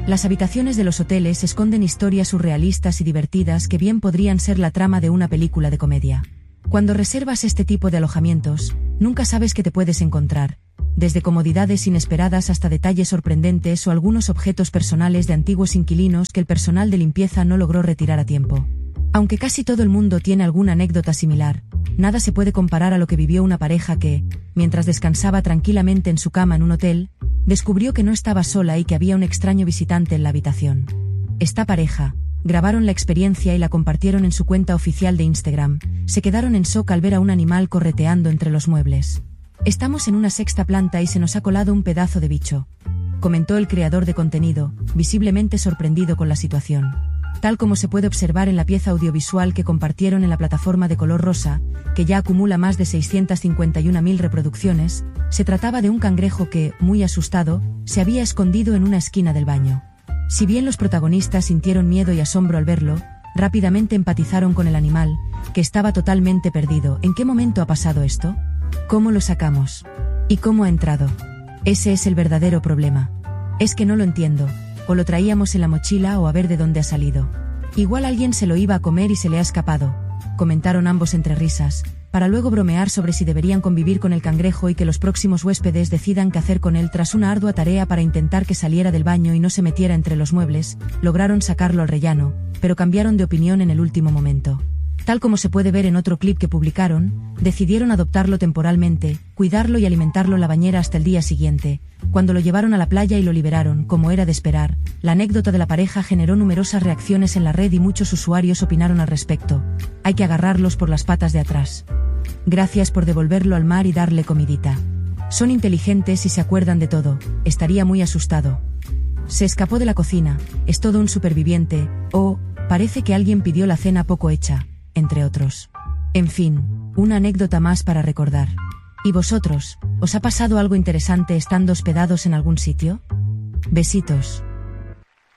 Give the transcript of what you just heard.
Las habitaciones de los hoteles esconden historias surrealistas y divertidas que bien podrían ser la trama de una película de comedia. Cuando reservas este tipo de alojamientos, nunca sabes qué te puedes encontrar, desde comodidades inesperadas hasta detalles sorprendentes o algunos objetos personales de antiguos inquilinos que el personal de limpieza no logró retirar a tiempo. Aunque casi todo el mundo tiene alguna anécdota similar, nada se puede comparar a lo que vivió una pareja que, mientras descansaba tranquilamente en su cama en un hotel, descubrió que no estaba sola y que había un extraño visitante en la habitación. Esta pareja, grabaron la experiencia y la compartieron en su cuenta oficial de Instagram, se quedaron en shock al ver a un animal correteando entre los muebles. Estamos en una sexta planta y se nos ha colado un pedazo de bicho, comentó el creador de contenido, visiblemente sorprendido con la situación. Tal como se puede observar en la pieza audiovisual que compartieron en la plataforma de color rosa, que ya acumula más de 651.000 reproducciones, se trataba de un cangrejo que, muy asustado, se había escondido en una esquina del baño. Si bien los protagonistas sintieron miedo y asombro al verlo, rápidamente empatizaron con el animal, que estaba totalmente perdido. ¿En qué momento ha pasado esto? ¿Cómo lo sacamos? ¿Y cómo ha entrado? Ese es el verdadero problema. Es que no lo entiendo. O lo traíamos en la mochila o a ver de dónde ha salido. Igual alguien se lo iba a comer y se le ha escapado, comentaron ambos entre risas, para luego bromear sobre si deberían convivir con el cangrejo y que los próximos huéspedes decidan qué hacer con él. Tras una ardua tarea para intentar que saliera del baño y no se metiera entre los muebles, lograron sacarlo al rellano, pero cambiaron de opinión en el último momento. Tal como se puede ver en otro clip que publicaron, decidieron adoptarlo temporalmente, cuidarlo y alimentarlo en la bañera hasta el día siguiente, cuando lo llevaron a la playa y lo liberaron. Como era de esperar, la anécdota de la pareja generó numerosas reacciones en la red y muchos usuarios opinaron al respecto. Hay que agarrarlos por las patas de atrás. Gracias por devolverlo al mar y darle comidita. Son inteligentes y se acuerdan de todo. Estaría muy asustado. Se escapó de la cocina, es todo un superviviente, parece que alguien pidió la cena poco hecha, entre otros. En fin, una anécdota más para recordar. ¿Y vosotros, os ha pasado algo interesante estando hospedados en algún sitio? Besitos.